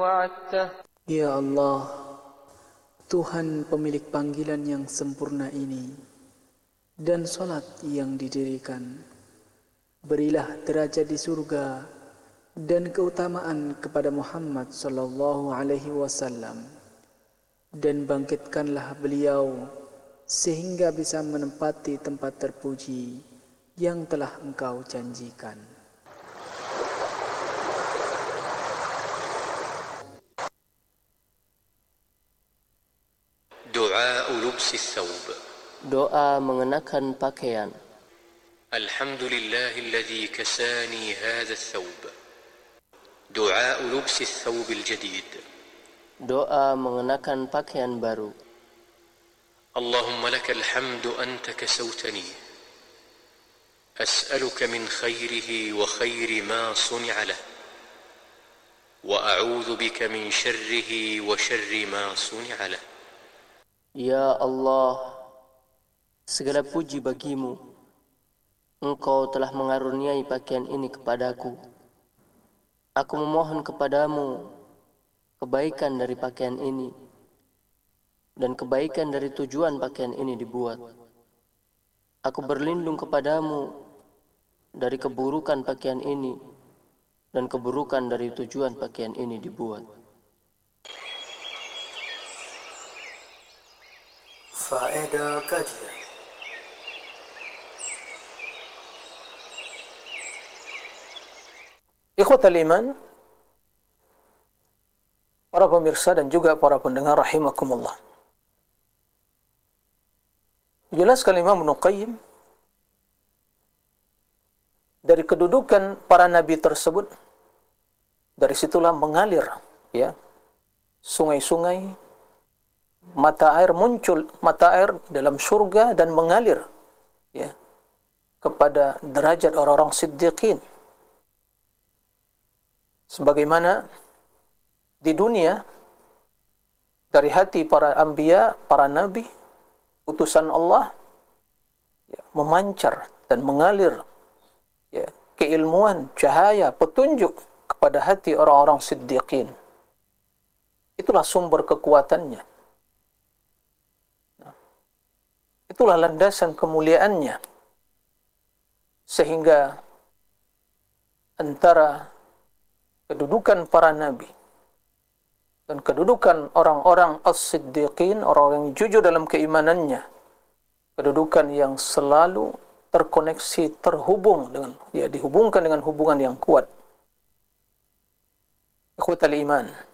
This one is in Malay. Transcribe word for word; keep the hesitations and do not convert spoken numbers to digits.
وعدته. Ya Allah, Tuhan pemilik panggilan yang sempurna ini dan solat yang didirikan, berilah derajat di surga dan keutamaan kepada Muhammad sallallahu alaihi wasallam, dan bangkitkanlah beliau sehingga bisa menempati tempat terpuji yang telah Engkau janjikan. Du'a lubsi thawb. Doa mengenakan pakaian. Alhamdulillahilladzi kasani hadha thawb. Du'a lubsi thawb al-jadid. Doa mengenakan pakaian baru. Allahumma lakal hamdu anta kasawtani. As'aluka min khairihi wa khairi ma suni'a lah. Wa a'udzu bika min syarrihi wa syarri ma suni'a lah. Ya Allah, segala puji bagimu. Engkau telah mengaruniai pakaian ini kepadaku. Aku memohon kepadamu kebaikan dari pakaian ini dan kebaikan dari tujuan pakaian ini dibuat. Aku berlindung kepadamu dari keburukan pakaian ini dan keburukan dari tujuan pakaian ini dibuat. Faedah kajian. Ikhwatal iman, para pemirsa dan juga para pendengar rahimakumullah. Jelaskan Imam Ibnu Qayyim dari kedudukan para nabi tersebut, dari situlah mengalir ya sungai-sungai, mata air muncul, mata air dalam surga dan mengalir ya kepada derajat orang-orang siddiqin. Sebagaimana di dunia dari hati para anbiya, para nabi, utusan Allah ya, memancar dan mengalir ya keilmuan, cahaya, petunjuk kepada hati orang-orang siddiqin. Itulah sumber kekuatannya. Itulah landasan kemuliaannya, sehingga antara kedudukan para nabi dan kedudukan orang-orang as-siddiqin, orang yang jujur dalam keimanannya, kedudukan yang selalu terkoneksi, terhubung dengan, ya dihubungkan dengan hubungan yang kuat. Ikhwatal iman,